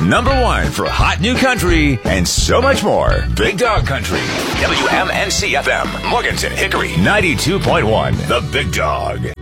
#1 for hot new country and so much more. Big Dog Country. WMNC FM, Morganton, Hickory, 92.1. The Big Dog.